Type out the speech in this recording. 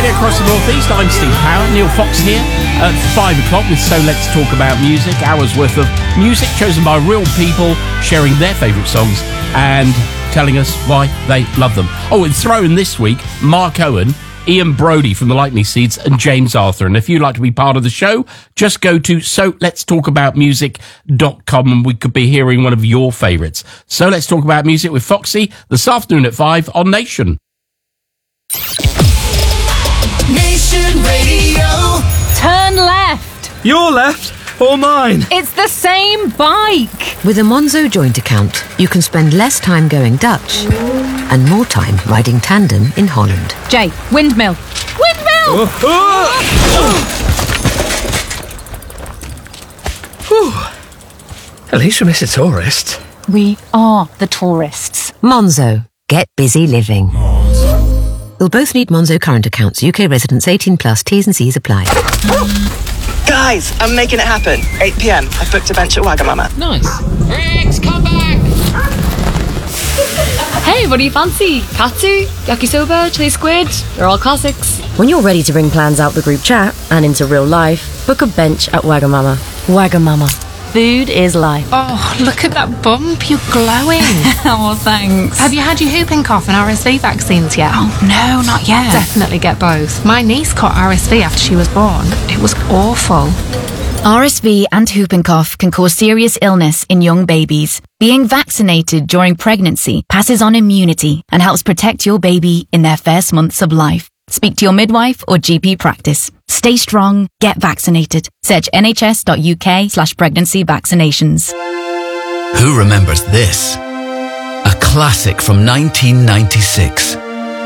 across the Northeast. I'm Steve Power. Neil Fox here at 5 o'clock with So Let's Talk About Music. Hours worth of music chosen by real people sharing their favourite songs and telling us why they love them. Oh, and thrown this week, Mark Owen, Ian Brody from the Lightning Seeds and James Arthur. And if you'd like to be part of the show, just go to soletstalkaboutmusic.com and we could be hearing one of your favourites. So Let's Talk About Music with Foxy this afternoon at 5 on Nation. Nation Radio. Turn left. Your left or mine? It's the same bike. With a Monzo joint account, you can spend less time going Dutch and more time riding tandem in Holland. Jay, windmill. Windmill! At least we miss a tourist. We are the tourists. Monzo. Get busy living. You'll both need Monzo current accounts. UK residents 18 plus. T's and C's apply. Guys, I'm making it happen. 8 p.m. I've booked a bench at Wagamama. Nice. Rex, come back! Hey, what do you fancy? Katsu, yakisoba, chili squid? They're all classics. When you're ready to bring plans out the group chat and into real life, book a bench at Wagamama. Wagamama. Food is life. Oh, look at that bump. You're glowing. Oh, thanks. Have you had your whooping cough and RSV vaccines yet? Oh, no, not yet. Definitely get both. My niece caught RSV after she was born. It was awful. RSV and whooping cough can cause serious illness in young babies. Being vaccinated during pregnancy passes on immunity and helps protect your baby in their first months of life. Speak to your midwife or GP practice. Stay strong, get vaccinated. Search nhs.uk/pregnancy vaccinations. Who remembers this? A classic from 1996.